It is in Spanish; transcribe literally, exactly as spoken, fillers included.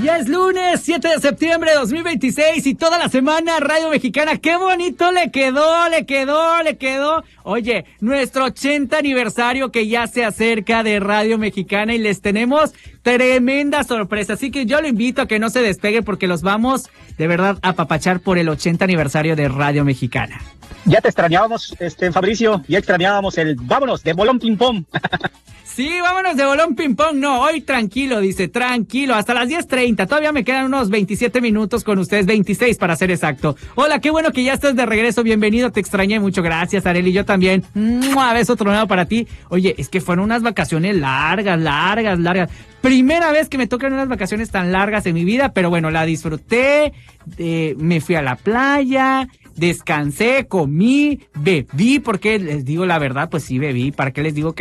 Ya es lunes, siete de septiembre de dos mil veintiséis y toda la semana Radio Mexicana. ¡Qué bonito le quedó, le quedó, le quedó! Oye, nuestro ochenta aniversario que ya se acerca de Radio Mexicana y les tenemos tremenda sorpresa. Así que yo lo invito a que no se despegue porque los vamos de verdad a apapachar por el ochenta aniversario de Radio Mexicana. Ya te extrañábamos, este Fabricio, ya extrañábamos el vámonos de bolón ping pong. Sí, vámonos de bolón ping pong. No, hoy tranquilo, dice, tranquilo, hasta las diez treinta. Todavía me quedan unos veintisiete minutos con ustedes, veintiséis para ser exacto. Hola, qué bueno que ya estás de regreso, bienvenido, te extrañé mucho, gracias, Arely, yo también. ¡Mua! Beso tronado para ti. Oye, es que fueron unas vacaciones largas, largas, largas. Primera vez que me tocan unas vacaciones tan largas en mi vida, pero bueno, la disfruté, eh, me fui a la playa, descansé, comí, bebí, porque les digo la verdad, pues sí bebí, ¿para qué les digo que